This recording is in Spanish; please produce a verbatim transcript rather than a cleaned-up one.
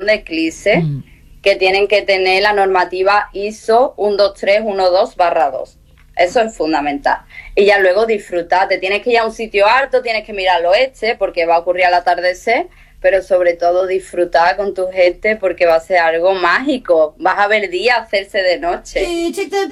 de eclipses Mm. que tienen que tener la normativa I S O uno dos tres uno dos barra dos. Eso es fundamental. Y ya luego disfrutar. Te tienes que ir a un sitio alto, tienes que mirar al oeste porque va a ocurrir al atardecer, pero sobre todo disfrutar con tu gente porque va a ser algo mágico. Vas a ver día hacerse de noche.